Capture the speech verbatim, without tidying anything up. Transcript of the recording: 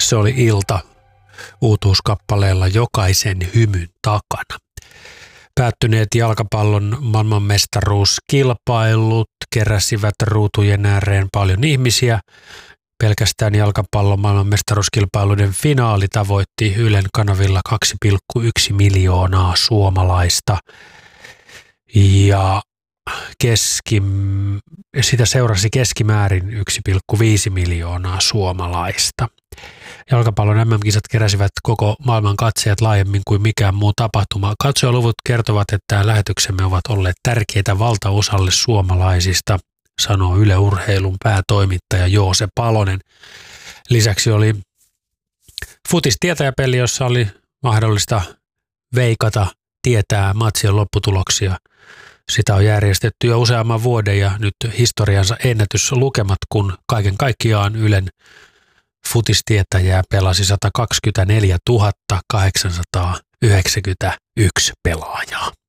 Se oli Ilta uutuuskappaleella Jokaisen hymyn takana. Päättyneet jalkapallon maailmanmestaruuskilpailut keräsivät ruutujen ääreen paljon ihmisiä. Pelkästään jalkapallon maailmanmestaruuskilpailuiden finaali tavoitti Ylen kanavilla kaksi pilkku yksi miljoonaa suomalaista ja keski, sitä seurasi keskimäärin yksi pilkku viisi miljoonaa suomalaista. Jalkapallon M M-kisat keräsivät koko maailman katsojat laajemmin kuin mikään muu tapahtuma. Katsojaluvut kertovat, että lähetyksemme ovat olleet tärkeitä valtaosalle suomalaisista, sanoo Yle Urheilun päätoimittaja Joose Palonen. Lisäksi oli futistietäjäpeli, jossa oli mahdollista veikata, tietää matsien lopputuloksia. Sitä on järjestetty jo useamman vuoden ja nyt historiansa ennätyslukemat, kun kaiken kaikkiaan Ylen futistietäjää pelasi sata kaksikymmentäneljätuhatta kahdeksansataayhdeksänkymmentäyksi pelaajaa.